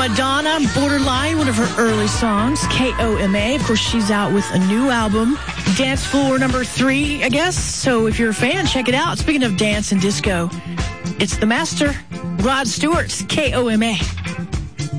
Madonna, Borderline, one of her early songs, KOMA. Of course, she's out with a new album, Dance Floor number 3, I guess. So if you're a fan, check it out. Speaking of dance and disco, it's the master, Rod Stewart's KOMA.